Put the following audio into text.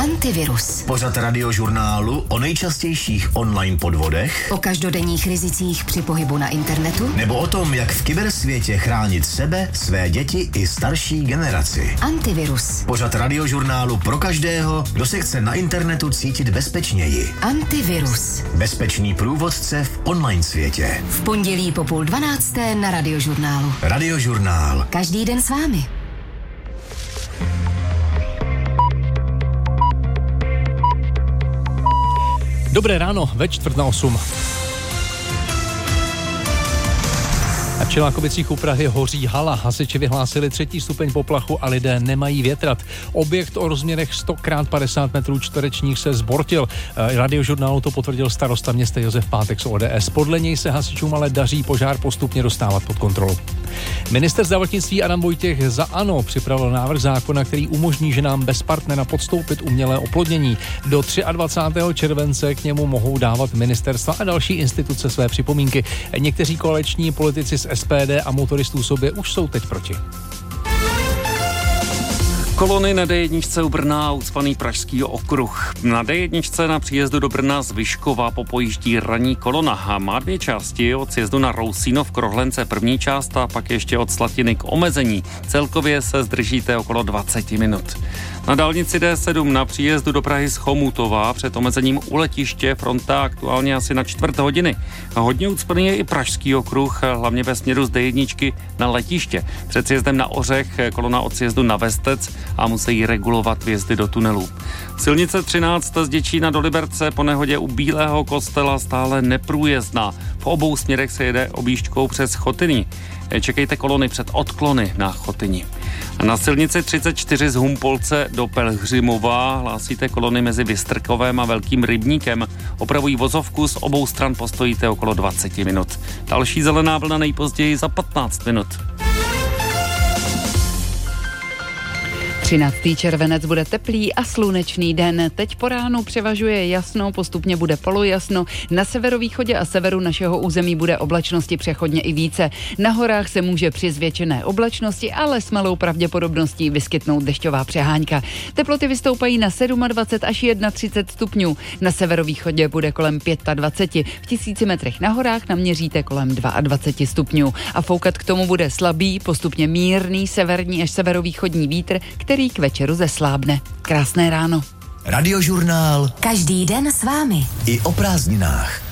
Antivirus. Pořad Radiožurnálu o nejčastějších online podvodech, O každodenních rizicích při pohybu na internetu, nebo o tom, jak v kybersvětě chránit sebe, své děti i starší generaci. Antivirus. Pořad Radiožurnálu pro každého, kdo se chce na internetu cítit bezpečněji. Antivirus. Bezpečný průvodce v online světě. V pondělí po 11:30 na Radiožurnálu. Radiožurnál. Každý den s vámi. Dobré ráno, ve 7:45. Na Čelákovicích u Prahy hoří hala. Hasiči vyhlásili 3. stupeň poplachu a lidé nemají větrat. Objekt o rozměrech 100x50 metrů čtverečních se zbortil. Radiožurnálu to potvrdil starosta města Josef Pátek z ODS. Podle něj se hasičům ale daří požár postupně dostávat pod kontrolu. Minister zdravotnictví Adam Vojtěch za ANO připravil návrh zákona, který umožní ženám bez partnera podstoupit umělé oplodnění. Do 23. července k němu mohou dávat ministerstva a další instituce své připomínky. Někteří koaliční politici z SPD a motoristů sobě už jsou teď proti. Kolony na D1 u Brna ucpaný Pražský okruh. Na D1 na příjezdu do Brna z Vyškova popojíždí ranní kolona a má 2 části, od sjezdu na Rousínov k Rohlence první část a pak ještě od Slatiny k Omezení. Celkově se zdržíte okolo 20 minut. Na dálnici D7 na příjezdu do Prahy z Chomutova před Omezením u letiště fronta aktuálně asi na 1/4 hodiny. Hodně ucpaný je i Pražský okruh, hlavně ve směru z D1 na letiště. Před sjezdem na Ořech kolona od sjezdu na Vestec a musí regulovat vjezdy do tunelů. Silnice 13 z Děčína do Liberce po nehodě u Bílého kostela stále neprůjezdná. V obou směrech se jede objížďkou přes Chotyní. Čekejte kolony před odklony na Chotyni. Na silnici 34 z Humpolce do Pelhřimova hlásíte kolony mezi Vystrkovem a Velkým Rybníkem. Opravují vozovku, z obou stran postojíte okolo 20 minut. Další zelená vlna nejpozději za 15 minut. 13. červenec bude teplý a slunečný den. Teď po ránu převažuje jasno, postupně bude polojasno. Na severovýchodě a severu našeho území bude oblačnosti přechodně i více. Na horách se může při zvětšené oblačnosti, ale s malou pravděpodobností vyskytnout dešťová přehánka. Teploty vystoupají na 27 až 31 stupňů. Na severovýchodě bude kolem 25. V 1000 metrech na horách naměříte kolem 22 stupňů. A foukat k tomu bude slabý, postupně mírný severní až severovýchodní vítr, který k večeru zeslábne. Krásné ráno. Radiožurnál. Každý den s vámi. I o prázdninách.